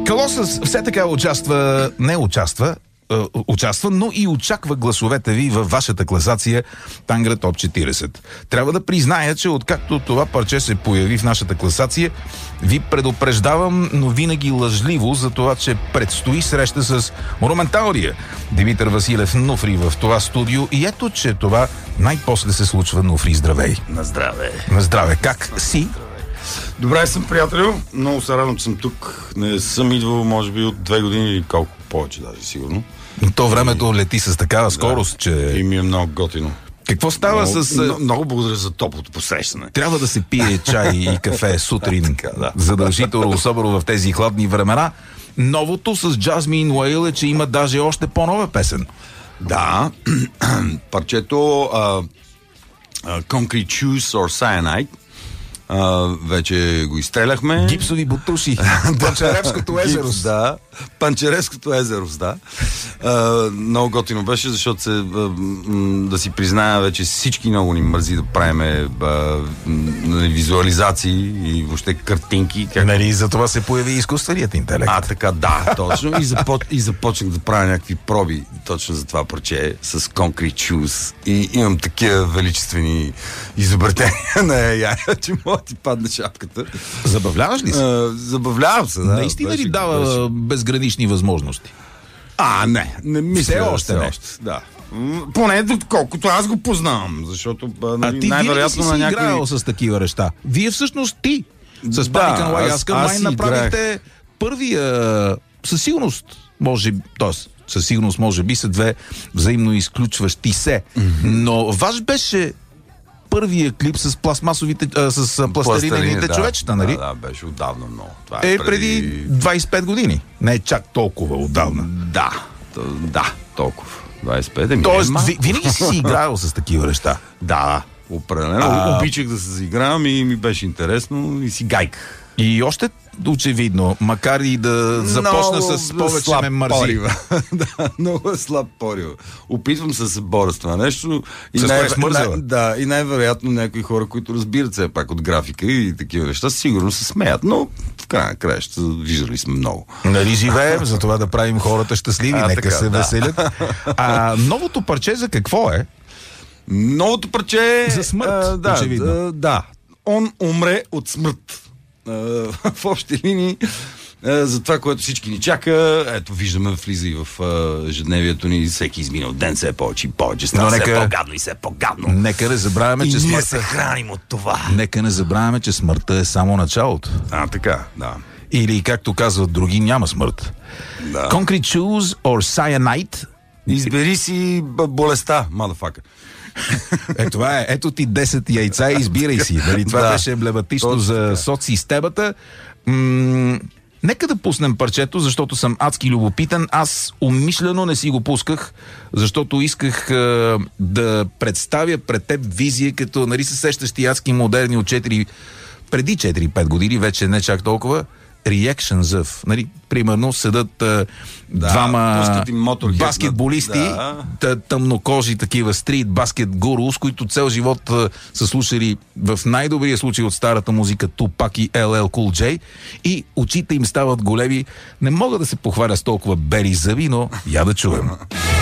Колосъс все така участва, но и очаква гласовете ви във вашата класация Тангра Топ 40. Трябва да призная, че откакто това парче се появи в нашата класация, ви предупреждавам, но винаги лъжливо за това, че предстои среща с монументалния Димитър Василев Нуфри в това студио. И ето, че това най-после се случва. Нуфри, здравей! На здраве! На здраве! Как си? Добре съм, приятелю. Много се радвам, че съм тук. Не съм идвал, може би, от 2 години или колко повече даже, сигурно. То времето лети с такава скорост, че... И ми е много готино. Какво става Много благодаря за топлото посрещане. Трябва да се пие чай и кафе сутрин. Така, да. Задължително, особено в тези хладни времена. Новото с Jasmine Whale е, че има даже още по-нова песен. Да. Парчето Concrete Shoes or Cyanide. Вече го изстреляхме. Гипсови бутуши. Панчеревското езеро. Да. Панчеревското езеро, да. Много готино беше, защото да си призная, вече всички много ни мързи да правиме визуализации и въобще картинки. Нали, за това се появи изкуственият интелект. Така, да, точно. И започнах да правя някакви проби точно за това парче с Concrete Shoes. И имам такива величествени изобретения на AI, че мога да ти падне шапката. Забавляваш ли се? Забавлявам се, да. Наистина ли дава безгранични възможности? Не мисля. Все още. Да. Поне колкото аз го познавам, защото ти най-вероятно си играл с такива неща. Вие всъщност ти с Panic and White Asker май направихте първия, със сигурност, със сигурност може би са две взаимно изключващи се. Но ваш беше първия клип с пластмасовите, с пластелинените човечета, нали? Да, беше отдавна много. Това преди 25 години. Не е чак толкова отдавна. Да, толкова. 25. Тоест, винаги си играл с такива неща. Да, определено. Обичах да се заигравам и ми беше интересно и си гайках. И още очевидно, макар и да започна с повече ме мързи. Да, много слаб порива. Опитвам се да се боря с това нещо. И най-вероятно някои хора, които разбират все пак от графика и такива неща, сигурно се смеят, но в края на краища виждали сме много. Нали живеем, за това да правим хората щастливи, нека се веселят. Новото парче за какво е? Новото парче за смърт, очевидно. Да. Он умре от смърт. В общи линии за това, което всички ни чака. Ето, виждаме, влиза и в ежедневието ни. Всеки изминал ден все повече и повече. Става все по-гадно и все по-гадно. Нека не забравяме, че ние се храним от това. Нека не забравяме, че смъртта е само началото. Така, да. Или, както казват други, няма смърт. Да. Concrete Shoes or Cyanide. Избери си болестта, motherfucker. Това е. Ето ти 10 яйца и избирай си. Дали това беше емблематично за соцсистемата. Нека да пуснем парчето, защото съм адски любопитен. Аз умишлено не си го пусках, защото исках да представя пред теб визия, като нали се сещаш ти адски модерни от преди 4-5 години, вече не чак толкова, reactions of, нали, примерно седат двама баскетболисти, тъмнокожи такива стрит баскет гуру, с които цел живот са слушали в най-добрия случай от старата музика Тупак и LL Cool J и очите им стават големи. Не мога да се похваля с толкова бели зъби, но я да чуем.